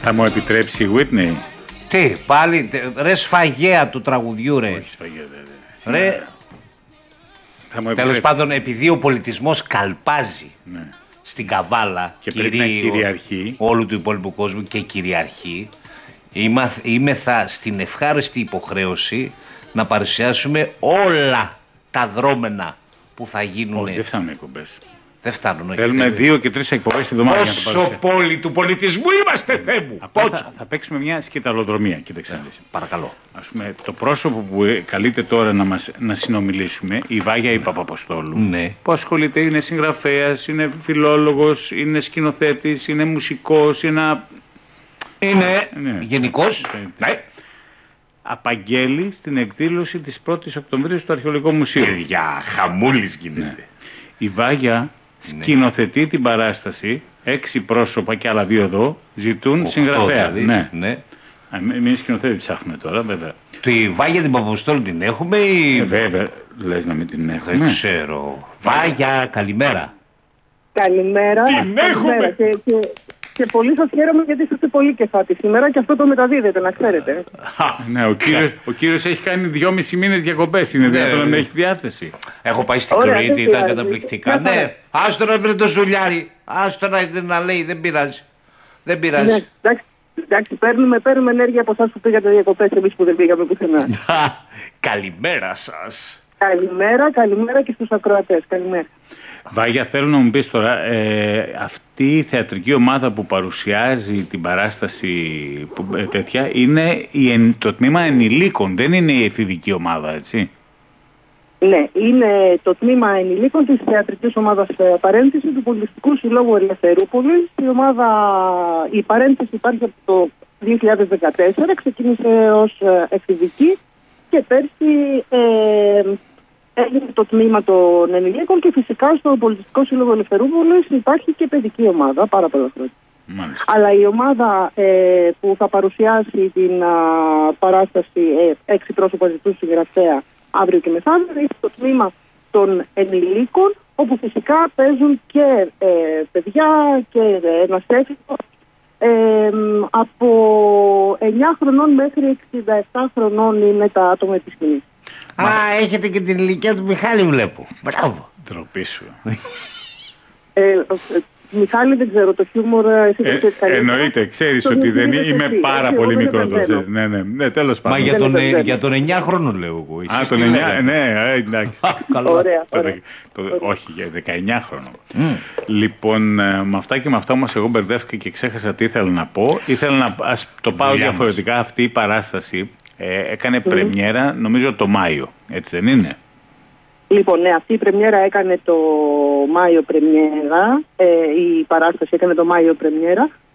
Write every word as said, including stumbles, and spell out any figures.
Θα μου επιτρέψει η Whitney. Τι, πάλι, ρε σφαγέα του τραγουδιού, ρε. Όχι σφαγέα, δε, δε. Ρε. Τέλος πάντων, επειδή ο πολιτισμός καλπάζει, ναι, στην καβάλα και πρέπει να κυριαρχεί όλου του υπόλοιπου κόσμου και κυριαρχεί, είμαι, είμαι θα στην ευχάριστη υποχρέωση να παρουσιάσουμε όλα τα δρόμενα που θα γίνουν. Όχι, δεν φτάνουν οι εκπομπές. Δεν φτάνουν. Όχι, θέλουμε θέλει. δύο και τρεις εκπομπές τη βδομάδα. Πόσο πόλη του πολιτισμού είμαστε, Θεέ μου! Θα, θα παίξουμε μια σκηταλοδρομία. Κοίταξε, yeah, παρακαλώ. Ας πούμε, το πρόσωπο που καλείται τώρα να, μας, να συνομιλήσουμε, η Βάγια η Παπαποστόλου, ναι, που ασχολείται, είναι συγγραφέας, είναι φιλόλογος, είναι σκηνοθέτης, είναι μουσικός, είναι. Είναι ναι, γενικός. Ναι. Απαγγέλει στην εκδήλωση της πρώτης Οκτωβρίου στο Αρχαιολογικό Μουσείο. Παιδιά, χαμούλης γίνεται. Ναι. Η Βάγια σκηνοθετεί, ναι, την παράσταση, έξι πρόσωπα και άλλα δύο εδώ ζητούν συγγραφέα. Δηλαδή, ναι. Ναι. Εμείς σκηνοθέτη ψάχνουμε τώρα, βέβαια. Τη Βάγια την Παπαποστόλου την έχουμε ή. Ε, βέβαια, λες να μην την έχουμε. Δεν ξέρω. Βάγια, καλημέρα. Καλημέρα. Την έχουμε. Και, και, και πολύ σας χαίρομαι γιατί είστε πολύ κεφάτη σήμερα και αυτό το μεταδίδετε, να ξέρετε. Ναι, ο κύριος, ο κύριος έχει κάνει δυόμισι μήνες διακοπές. Είναι δυνατόν να μην έχει διάθεση. Έχω πάει στην Κρήτη, ήταν καταπληκτικά. Ναι, άστο να βρει το ζουλιάρι. Άστο να, να λέει, δεν πειράζει. Δεν πειράζει. Ναι, εντάξει, εντάξει, παίρνουμε, παίρνουμε ενέργεια από εσάς που πήγατε διακοπές, εμείς που δεν πήγαμε πουθενά. Καλημέρα σας. Καλημέρα, καλημέρα και στους ακροατές. Καλημέρα. Βάγια, θέλω να μου πεις τώρα, ε, αυτή η θεατρική ομάδα που παρουσιάζει την παράσταση που, ε, τέτοια, είναι η, το τμήμα ενηλίκων, δεν είναι η εφηβική ομάδα, έτσι. Ναι, είναι το τμήμα ενηλίκων της θεατρικής ομάδας Παρένθεση του Πολιτιστικού Συλλόγου Ελευθερούπολης. Η ομάδα, η Παρένθεση υπάρχει από το δύο χιλιάδες δεκατέσσερα, ξεκίνησε ως εφηβική και πέρσι ε, έγινε το τμήμα των ενηλίκων και φυσικά στο Πολιτιστικό Σύλλογο Ελευθερούπολης υπάρχει και παιδική ομάδα πάρα πολλά χρόνια. Μάλιστα. Αλλά η ομάδα ε, που θα παρουσιάσει την α, παράσταση ε, έξι πρόσωπα ζητούν συγγραφέα αύριο και μεθαύριο είναι το τμήμα των ενηλίκων, όπου φυσικά παίζουν και ε, παιδιά και ε, ένας έφηβος ε, από εννιά χρονών μέχρι εξήντα επτά χρονών είναι τα άτομα της σκηνής. Α, έχετε και την ηλικία του Μιχάλη, βλέπω. Μπράβο. Ντροπή σου. Ε, ε, Μιχάλη, δεν ξέρω, το χιούμορ εσύ ε, το ξέρεις καλύτερα. Εννοείται, ξέρεις ότι δεν είμαι πάρα πολύ μικρό. Ναι, ναι, ναι, τέλος πάντων. Μα για τον, ε, για τον εννιάχρονο λέω εγώ. Α, τον εννιά, ναι, εντάξει. Ωραία, ωραία. Όχι, για δεκαεννιάχρονο. Λοιπόν, με αυτά και με αυτά όμως εγώ μπερδεύτηκα και ξέχασα τι ήθελα να πω. Ήθελα να το πάω διαφορετικά. Αυτή η παράσταση έκανε πρεμιέρα νομίζω το Μάιο, έτσι δεν είναι? Λοιπόν, ναι, αυτή η πρεμιέρα έκανε το Μάιο πρεμιέρα, ε, η παράσταση έκανε το Μάιο πρεμιέρα.